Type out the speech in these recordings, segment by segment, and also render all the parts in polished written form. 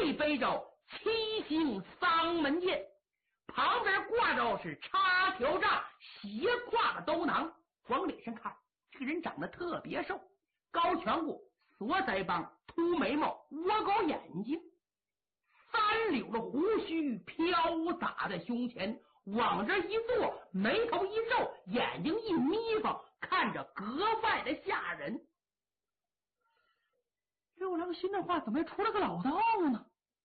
里背着七星丧门剑，旁边挂着是插条杖斜挎的兜囊。往脸上看，这个人长得特别瘦，高颧骨、锁腮帮、秃眉毛、窝狗眼睛，三绺的胡须飘洒在胸前，往这一坐，眉头一皱，眼睛一眯缝，看着格外的吓人。六郎心的话，怎么出了个老道呢？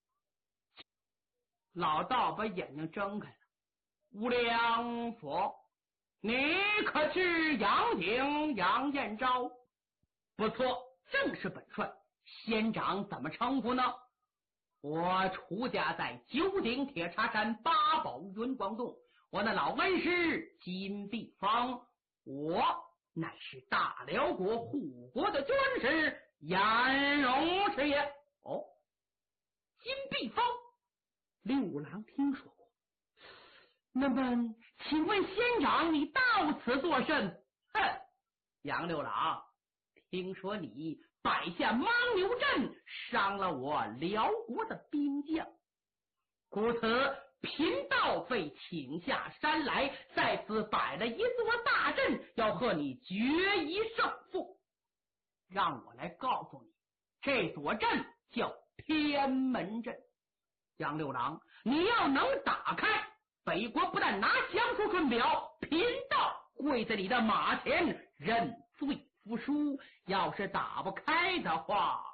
老道把眼睛睁开了。无量佛，你可知杨景杨彦昭？不错，正是本帅。仙长怎么称呼呢？我出家在九鼎铁叉山八宝云光洞，我那老恩师金碧芳，我乃是大辽国护国的军师颜荣师爷。哦，金碧芳，六郎听说过。那么请问仙长你到此作甚？哼，杨六郎，听说你摆下牦牛阵，伤了我辽国的兵将，故此贫道费请下山来，在此摆了一座大阵，要和你决一胜负。让我来告诉你，这座阵叫天门阵。杨六郎，你要能打开，北国不但拿降书准表，贫道跪在你的马前认罪服输。要是打不开的话，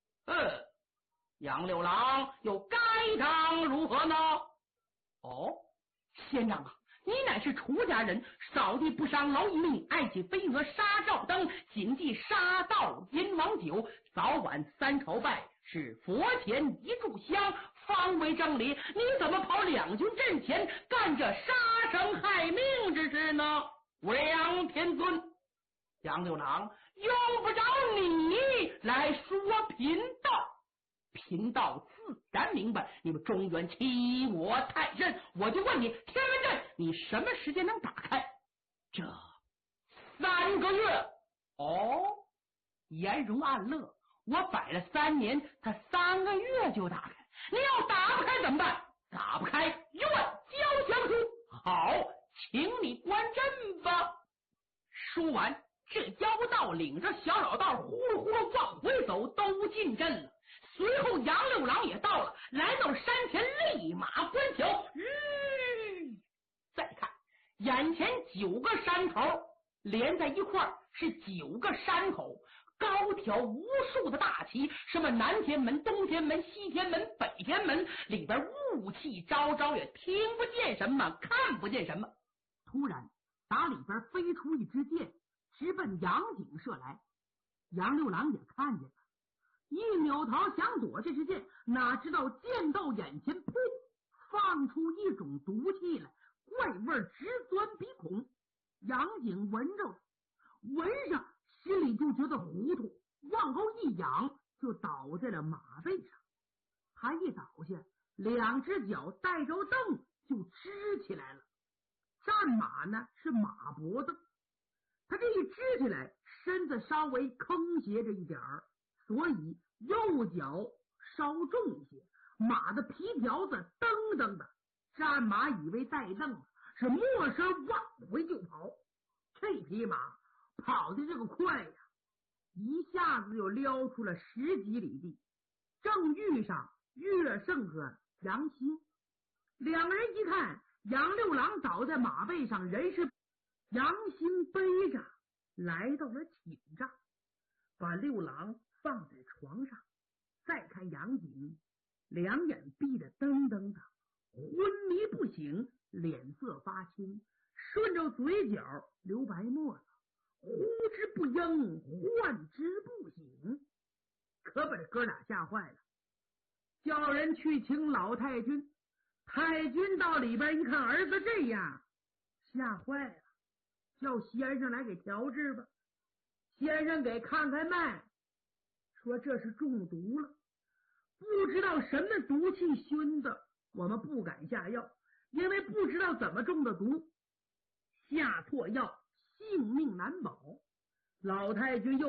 杨六郎又该当如何呢？哦，仙长啊，你乃是出家人，扫地不伤蝼蚁命，爱惜飞蛾杀照灯，谨记杀盗阎王酒，早晚三朝拜，是佛前一炷香，方为正理。你怎么跑两军阵前干这杀生害命之事呢？无量天尊，杨六郎用不着你来说贫道，贫道自然明白你们中原欺我太甚。我就问你，天门阵你什么时间能打开？这3个月。哦，颜荣暗乐，我摆了3年，他3个月就打开，你要打不开怎么办？打不开，愿交降书。好，请你观阵吧。说完，这妖道领着小老道呼噜呼噜往回走，都进阵了。随后杨六郎也到了，来到山前，立马观瞧。再看眼前9个山头连在一块儿，是9个山口，高挑无数的大旗，什么南天门、东天门、西天门、北天门，里边雾气昭昭，也听不见什么，看不见什么。突然打里边飞出一支箭，直奔杨景射来。杨六郎也看见了，一扭头想躲这支箭，哪知道箭到眼前，噗，放出一种毒气来，怪味直钻鼻孔。杨景闻着，闻上心里就觉得糊涂，往后一仰，就倒在了马背上。他一倒下，2只脚带着蹬就支起来了。战马呢是马脖子，他这一支起来，身子稍微坑斜着一点儿，所以右脚稍重一些，马的皮条子噔噔的，战马以为带蹬，是没声往回就跑。这匹马跑的这个快呀，一下子就撩出了10几里地，正遇上岳胜和杨新。2个人一看，杨六郎倒在马背上，人是杨新背着来到了寝帐，把六郎放在床上。再看杨景，2眼闭得噔噔的，昏迷不醒，脸色发青，顺着嘴角流白沫子，呼之不应，唤之不醒，可把这哥俩吓坏了，叫人去请老太君。太君到里边一看儿子这样，吓坏了，叫先生来给调治吧。先生给看看脉，说这是中毒了，不知道什么毒气熏的，我们不敢下药，因为不知道怎么中的毒，下错药性命难保。老太君又